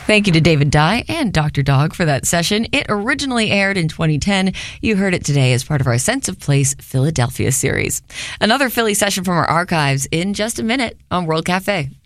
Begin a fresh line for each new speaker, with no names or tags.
Thank you to David Dye and Dr. Dog for that session. It originally aired in 2010. You heard it today as part of our Sense of Place Philadelphia series. Another Philly session from our archives in just a minute on World Cafe.